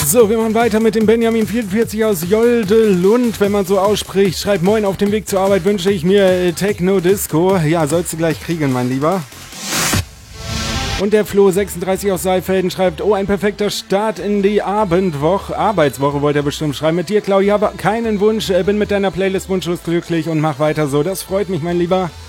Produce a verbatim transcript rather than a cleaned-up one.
So, wir machen weiter mit dem Benjamin vierundvierzig aus Joldelund, wenn man so ausspricht. Schreibt moin, auf dem Weg zur Arbeit wünsche ich mir äh, Techno-Disco. Ja, sollst du gleich kriegen, mein Lieber. Und der Flo sechsunddreißig aus Saalfelden schreibt, oh, ein perfekter Start in die Abendwoche, Arbeitswoche wollte er bestimmt schreiben. Mit dir, Claudia, aber keinen Wunsch, äh, bin mit deiner Playlist wunschlos glücklich und mach weiter so. Das freut mich, mein Lieber.